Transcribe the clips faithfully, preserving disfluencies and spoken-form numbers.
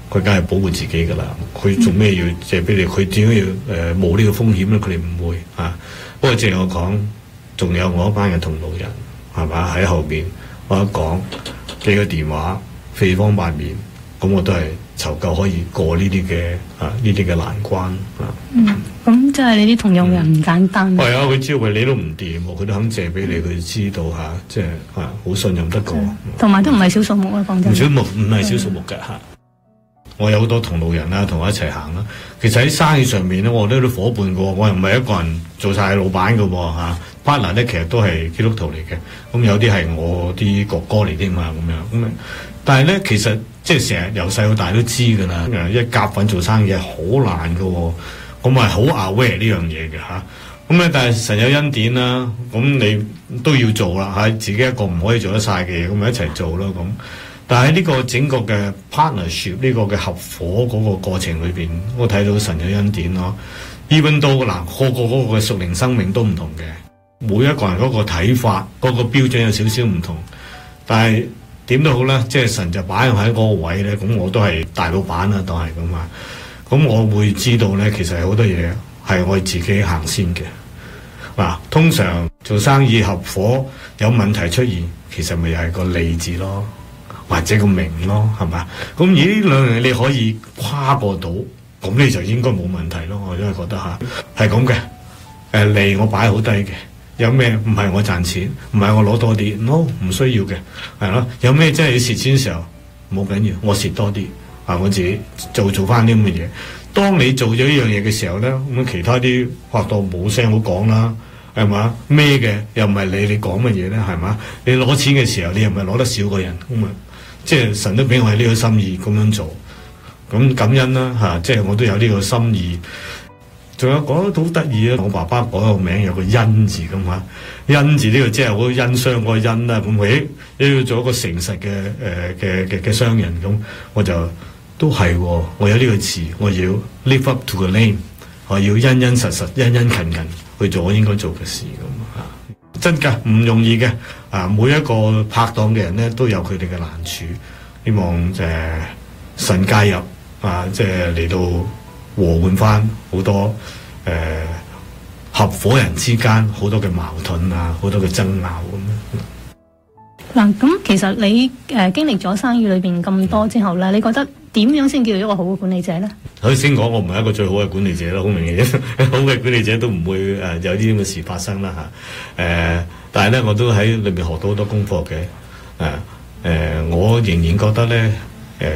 佢梗係保護自己噶啦。佢做咩要借俾你？佢點解要誒冒呢個風險咧？佢哋唔會啊。不過正如我講，仲有我一班嘅同路人係嘛喺後邊，我一講幾個電話，四方八面，咁我都係籌夠可以過呢啲嘅啊呢啲嘅難關啊。 嗯，咁即係你啲同路人唔簡單。 係啊，佢知道喂你都唔掂，佢都肯借俾你，佢知道嚇，即係啊好信任得過。 同埋都唔係小數目啦，講真。 唔少目唔係小數目嘅嚇。我有好多同路人啦，同我一齊行啦。其實喺生意上面咧，我都有啲夥伴嘅喎，我又唔係一個人做晒老闆嘅喎嚇。partner 咧其實都係基督徒嚟嘅，咁有啲係我啲哥哥嚟添嘛咁樣。咁但係咧其實即係成日由細到大都知㗎啦，一夾份做生意係好難嘅喎。咁係好 aware 呢樣嘢嘅嚇。咁咧但係神有恩典啦，咁你都要做啦嚇，自己一個唔可以做得晒嘅嘢，咁咪一齊做咯咁。但係喺呢個整個嘅 partnership 呢個嘅合夥嗰個過程裏邊，我睇到神有恩典咯。even 到嗱個個嗰個嘅屬靈生命都唔同嘅，每一個人嗰個睇法嗰個標準有少少唔同。但係點都好啦，即係神就擺喺嗰個位咧，咁我都係大老闆啦，當係咁啊。咁我會知道咧，其實有好多嘢係我自己行先嘅。嗱，通常做生意合夥有問題出現，其實咪又係個利字咯。或者個名咯，係嘛？咁而呢兩樣嘢你可以跨過到，咁你就應該冇問題咯。我都係覺得嚇係咁嘅。誒、呃、利我擺好低嘅，有咩唔係我賺錢，唔係我攞多啲，no 唔需要嘅，係咯。有咩真係要蝕錢嘅時候，冇緊要，我蝕多啲啊！我自己做做翻啲咁嘅嘢。當你做咗呢樣嘢嘅時候咧，咁其他啲拍檔冇聲好講啦，係嘛？咩嘅又唔係你，你講乜嘢咧？係嘛？你攞錢嘅時候，你又唔係攞得少個人咁啊？即係神都俾我係呢個心意咁樣做，咁感恩啦嚇、啊！即係我都有呢個心意。仲有講得好得意啊！我爸爸改個名有個恩字咁嚇，恩字呢個即係好恩商嗰個恩啦。咁誒，要做一個誠實嘅誒嘅嘅嘅商人咁，我就都係、哦、我有呢個詞，我要 live up to the name， 我要殷殷實實、殷殷勤勤去做我應該做嘅事咁嚇。真㗎，唔容易嘅啊！每一個拍檔嘅人咧，都有佢哋嘅難處。希望誒、呃、神介入啊，即係嚟到和緩翻好多誒、呃、合夥人之間好多嘅矛盾啊，好多嘅爭拗咁樣。 嗱，咁其實你誒、呃、經歷咗生意裏邊咁多之後咧，你覺得點樣先叫做一個好嘅管理者咧？ 頭先講我唔係一個最好嘅管理者啦，好明顯，好嘅管理者都唔會誒、呃、有啲咁嘅事發生啦嚇。誒、呃，但係咧我都喺裏面學到好多功課嘅。誒、呃、誒、呃，我仍然覺得咧誒、呃，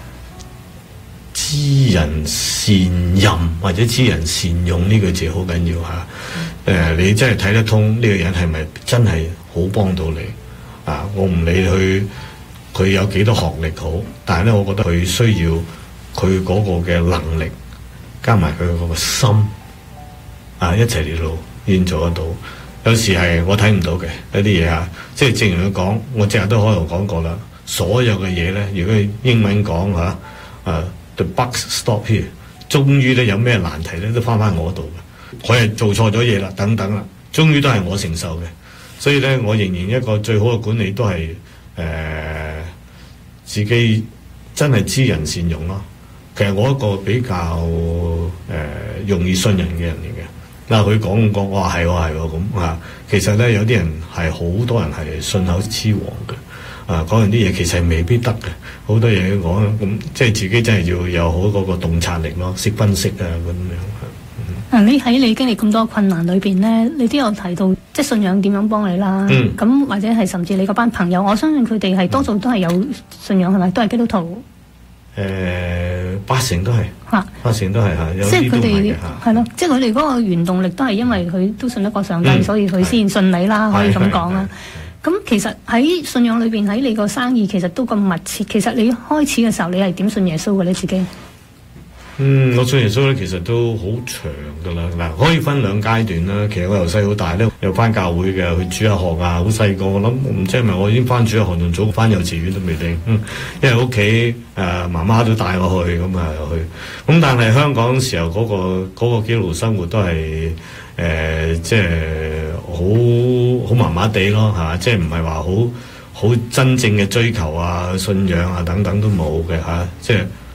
知人善任或者知人善用呢句字好緊要嚇。誒、呃，你真係睇得通呢個人係咪真係好幫到你啊？我唔理佢佢有幾多學歷好，但係咧，我覺得佢需要。佢嗰個嘅能力，加埋佢嗰個心，啊一齊嚟到先做得到。有時係我睇唔到嘅一啲嘢啊，即係正如佢講，我淨係都可能講過啦。所有嘅嘢咧，如果英文講嚇，啊 the buck stop here，終於咧有咩難題咧都翻返我度嘅。佢係做錯咗嘢啦，等等啦，終於都係我承受嘅。所以咧，我仍然一個最好嘅管理都係誒、呃、自己真係知人善用咯。其實我一個比較誒、呃、容易信任嘅人嚟嘅。嗱，佢講講，我話係喎係喎咁啊。其實咧有啲人係好多人係信口雌黃嘅，啊講完啲嘢其實未必得嘅，好多嘢講咁，即係自己真係要有好嗰個洞察力咯，識分析啊咁樣。 啊，你喺你經歷咁多困難裏邊咧，你都有提到即係信仰點樣幫你啦。咁、嗯、或者係甚至你嗰班朋友，我相信佢哋係多數都係有信仰係咪？都係基督徒。 誒、呃、八成都係，八成都係嚇，有啲都唔係嘅嚇。係咯， 即係佢哋嗰個原動力都係因為佢都信得過上帝，嗯、所以佢先信你啦，可以咁講啦。咁其實喺信仰裏邊，喺你個生意其實都咁密切。其實你開始嘅時候，你係點信耶穌嘅你自己？ 嗯，我信耶穌咧，其實都好長噶啦。嗱，可以分兩階段啦。其實我由細到大咧，有翻教會嘅，去主日學啊，好細個。我諗唔知係咪我已經翻主日學，仲早翻幼稚園都未定。嗯，因為屋企誒媽媽都帶我去，咁啊去。咁但係香港時候嗰、嗰個嗰、嗰個基督徒生活都係誒、呃，即係好好麻麻地咯嚇，即係唔係話好好真正嘅追求啊、信仰啊等等都冇嘅嚇，即係。